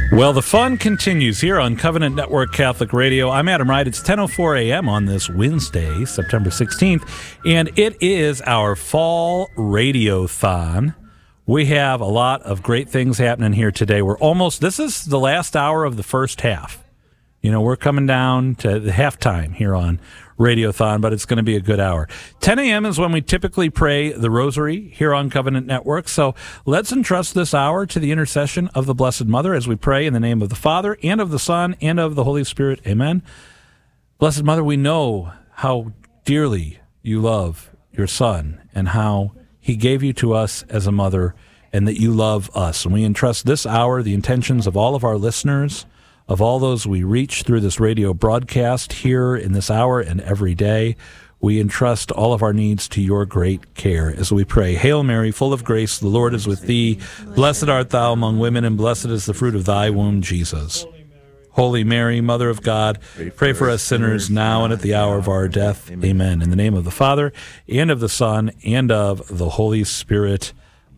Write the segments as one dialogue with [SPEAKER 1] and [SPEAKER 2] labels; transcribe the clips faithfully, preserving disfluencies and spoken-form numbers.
[SPEAKER 1] Well, the fun continues here on Covenant Network Catholic Radio. I'm Adam Wright. It's ten oh four a.m. on this Wednesday, September sixteenth, and it is our fall radiothon. We have a lot of great things happening here today. We're almost, this is the last hour of the first half. You know, we're coming down to the halftime here on Radiothon, but it's going to be a good hour. ten a.m. is when we typically pray the Rosary here on Covenant Network. So let's entrust this hour to the intercession of the Blessed Mother as we pray in the name of the Father and of the Son and of the Holy Spirit. Amen. Blessed Mother, we know how dearly you love your Son and how he gave you to us as a mother and that you love us. And we entrust this hour, the intentions of all of our listeners, of all those we reach through this radio broadcast here in this hour and every day. We entrust all of our needs to your great care as we pray. Hail Mary, full of grace, the Lord is with thee. Blessed art thou among women, and blessed is the fruit of thy womb, Jesus. Holy Mary, Mother of God, pray for us sinners now and at the hour of our death. Amen. In the name of the Father, and of the Son, and of the Holy Spirit.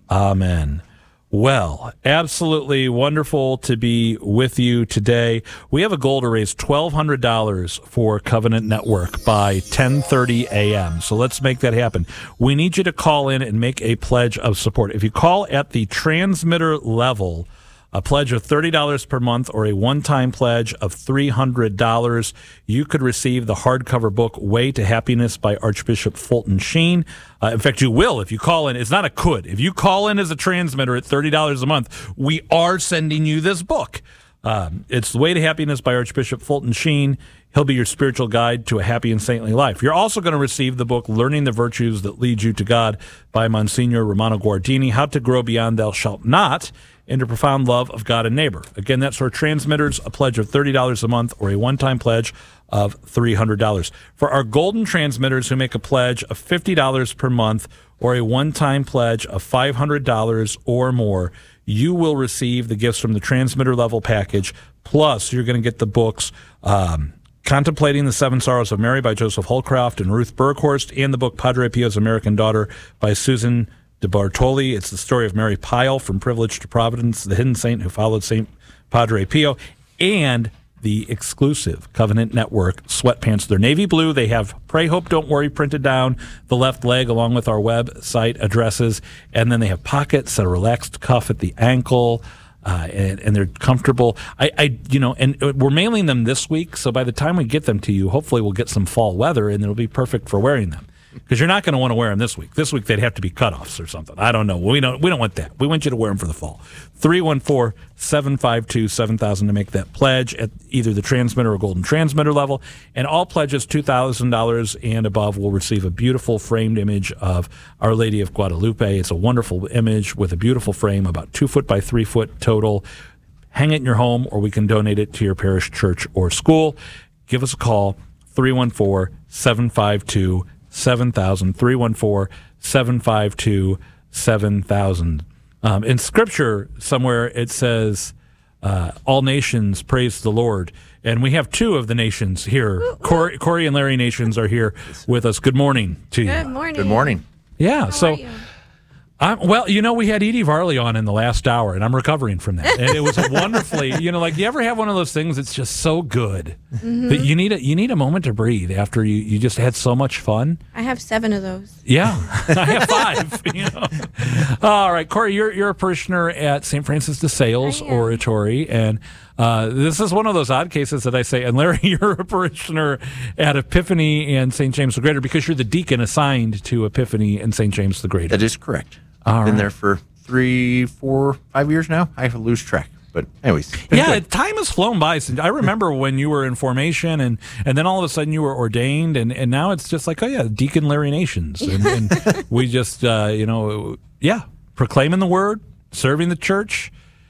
[SPEAKER 1] Amen. Well, absolutely wonderful to be with you today. We have a goal to raise twelve hundred dollars for Covenant Network by ten thirty a.m., so let's make that happen. We need you to call in and make a pledge of support. If you call at the transmitter level, a pledge of thirty dollars per month or a one-time pledge of three hundred dollars, you could receive the hardcover book, Way to Happiness by Archbishop Fulton Sheen. Uh, in fact, you will if you call in. It's not a could. If you call in as a transmitter at thirty dollars a month, we are sending you this book. Um, it's The Way to Happiness by Archbishop Fulton Sheen. He'll be your spiritual guide to a happy and saintly life. You're also going to receive the book, Learning the Virtues That Lead You to God by Monsignor Romano Guardini, How to Grow Beyond Thou Shalt Not, into profound love of God and neighbor. Again, that's for transmitters, a pledge of thirty dollars a month or a one-time pledge of three hundred dollars. For our golden transmitters who make a pledge of fifty dollars per month or a one-time pledge of five hundred dollars or more, you will receive the gifts from the transmitter level package. Plus, you're going to get the books um, Contemplating the Seven Sorrows of Mary by Joseph Holcroft and Ruth Berghorst, and the book Padre Pio's American Daughter by Susan de Bartoli. It's the story of Mary Pyle, From Privilege to Providence, the hidden saint who followed Saint Padre Pio, and the exclusive Covenant Network sweatpants. They're navy blue. They have Pray, Hope, Don't Worry printed down the left leg along with our website addresses, and then they have pockets, a relaxed cuff at the ankle, uh, and, and they're comfortable. I, I, you know, and we're mailing them this week, so by the time we get them to you, hopefully we'll get some fall weather, and it'll be perfect for wearing them. Because you're not going to want to wear them this week. This week they'd have to be cutoffs or something. I don't know. We don't. We don't want that. We want you to wear them for the fall. three one four, seven five two, seven thousand to make that pledge at either the transmitter or golden transmitter level. And all pledges two thousand dollars and above will receive a beautiful framed image of Our Lady of Guadalupe. It's a wonderful image with a beautiful frame, about two foot by three foot total. Hang it in your home, or we can donate it to your parish, church, or school. Give us a call, three one four, seven five two, seven thousand, three one four, seven five two, seven thousand. Um, in Scripture, somewhere it says, uh, all nations praise the Lord. And we have two of the nations here. Corey, Corey and Larry Nations are here with us. Good morning to you.
[SPEAKER 2] Good morning.
[SPEAKER 3] Good morning.
[SPEAKER 1] Yeah,
[SPEAKER 2] How
[SPEAKER 1] so...
[SPEAKER 2] are you?
[SPEAKER 1] I'm, well, you know, we had Edie Varley on in the last hour, and I'm recovering from that. And it was wonderfully, you know, like, you ever have one of those things that's just so good mm-hmm. that you need a you need a moment to breathe after you, you just had so much fun?
[SPEAKER 2] I have seven of those.
[SPEAKER 1] Yeah, I have five. You know? All right, Corey, you're you're a parishioner at Saint Francis de Sales Oratory, and uh, this is one of those odd cases that I say. And Larry, you're a parishioner at Epiphany and Saint James the Greater because you're the deacon assigned to Epiphany and Saint James the Greater.
[SPEAKER 3] That is correct.
[SPEAKER 1] All
[SPEAKER 3] Been
[SPEAKER 1] right.
[SPEAKER 3] there for three, four, five years now. I have to lose track. But anyways.
[SPEAKER 1] Yeah, good. Time has flown by. I remember when you were in formation, and, and then all of a sudden you were ordained, and, and now it's just like, oh, yeah, Deacon Larry Nations. And, and we just, uh, you know, yeah, proclaiming the word, serving the church,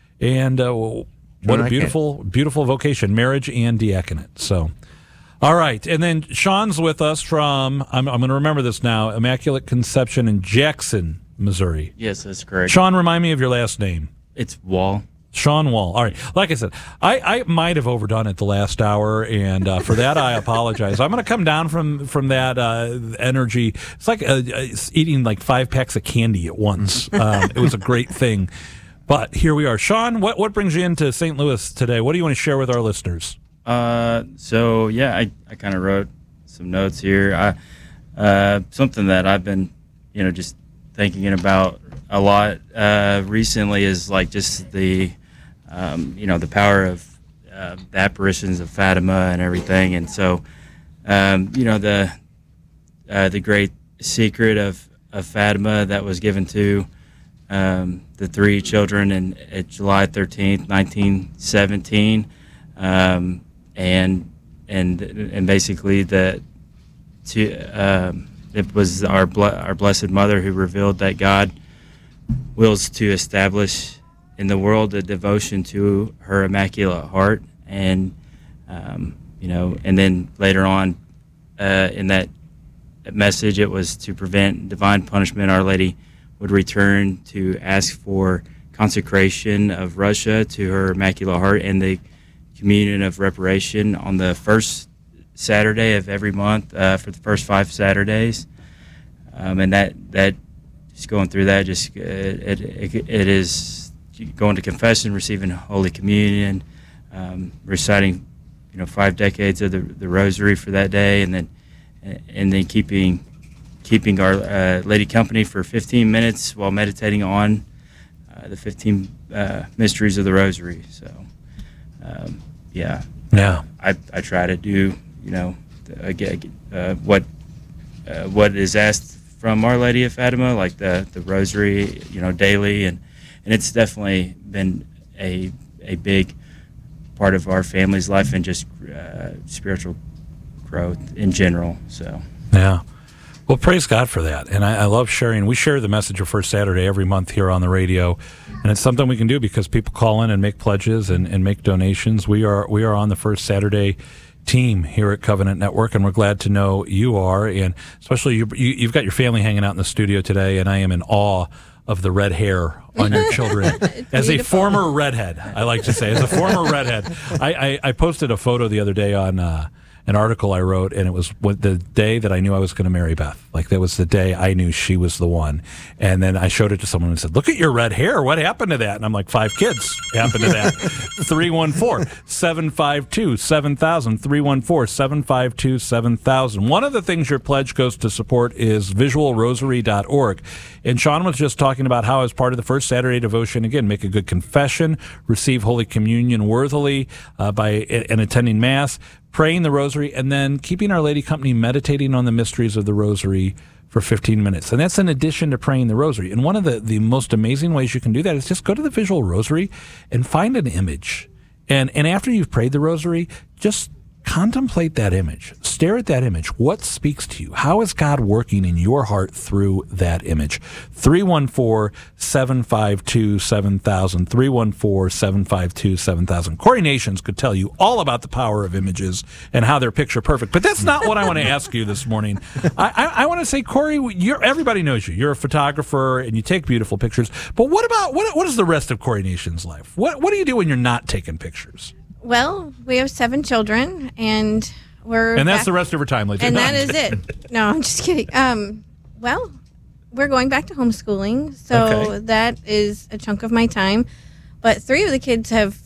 [SPEAKER 1] and uh, what a beautiful, beautiful vocation, marriage and diaconate. So, all right. And then Sean's with us from, I'm, I'm going to remember this now, Immaculate Conception in Jackson, Missouri.
[SPEAKER 4] Yes, that's correct.
[SPEAKER 1] Sean, remind me of your last name.
[SPEAKER 4] It's Wall.
[SPEAKER 1] Sean Wall. All right. Like I said, I, I might have overdone it the last hour, and uh, for that I apologize. I'm going to come down from from that uh, energy. It's like uh, it's eating like five packs of candy at once. Um, it was a great thing. But here we are. Sean, what, what brings you into Saint Louis today? What do you want to share with our listeners?
[SPEAKER 2] Uh, so, yeah, I, I kind of wrote some notes here. I, uh, something that I've been, you know, just thinking about a lot uh, recently is like just the, um, you know, the power of uh, the apparitions of Fatima and everything. And so, um, you know, the uh, the great secret of, of Fatima that was given to um, the three children in at July thirteenth, nineteen seventeen, um, and and and basically the to um, it was our ble- our Blessed Mother who revealed that God wills to establish in the world a devotion to her Immaculate Heart, and um, you know, and then later on uh, in that message, it was to prevent divine punishment. Our Lady would return to ask for consecration of Russia to her Immaculate Heart and the communion of reparation on the first Saturday of every month uh, for the first five Saturdays, um, and that that just going through that, just uh, it, it it is going to confession, receiving Holy Communion, um, reciting, you know, five decades of the the Rosary for that day, and then and then keeping keeping our uh, Lady company for fifteen minutes while meditating on uh, the fifteen uh, mysteries of the Rosary. So, um, yeah,
[SPEAKER 1] Yeah.
[SPEAKER 2] I I try to do, you know, again, uh, what uh, what is asked from Our Lady of Fatima, like the, the Rosary, you know, daily, and, and it's definitely been a a big part of our family's life and just uh, spiritual growth in general. So
[SPEAKER 1] Yeah. Well, praise God for that. And I, I love sharing. We share the message of First Saturday every month here on the radio. And it's something we can do because people call in and make pledges and, and make donations. We are we are on the First Saturday team here at Covenant Network, and we're glad to know you are. And especially you, you, you've got your family hanging out in the studio today, and I am in awe of the red hair on your children. As a former redhead, I like to say, as a former redhead, I, I, I posted a photo the other day on uh, an article I wrote, and it was what, the day that I knew I was going to marry Beth. Like, that was the day I knew she was the one. And then I showed it to someone and said, look at your red hair. What happened to that? And I'm like, five kids happened to that. three one four, seven five two, seven thousand. three one four, seven five two, seven thousand. One of the things your pledge goes to support is visual rosary dot org. And Sean was just talking about how, as part of the First Saturday devotion, again, make a good confession, receive Holy Communion worthily uh, by and attending Mass, praying the Rosary, and then keeping Our Lady company, meditating on the mysteries of the Rosary for fifteen minutes. And that's in addition to praying the Rosary. And one of the, the most amazing ways you can do that is just go to the Visual Rosary and find an image. And, and after you've prayed the Rosary, just contemplate that image. Stare at that image. What speaks to you? How is God working in your heart through that image? three one four, seven five two, seven thousand. three one four, seven five two, seven thousand. Corey Nations could tell you all about the power of images and how they're picture perfect. But that's not what I want to ask you this morning. I, I, I want to say, Corey, you're, everybody knows you. You're a photographer and you take beautiful pictures. But what about, what, what is the rest of Corey Nation's life? What, what do you do when you're not taking pictures?
[SPEAKER 4] Well, we have seven children, and we're
[SPEAKER 1] and that's
[SPEAKER 4] back,
[SPEAKER 1] the rest of her time, ladies.
[SPEAKER 4] and that is it. No, I'm just kidding. Um, well, we're going back to homeschooling, so
[SPEAKER 1] Okay.
[SPEAKER 4] that is a chunk of my time. But three of the kids have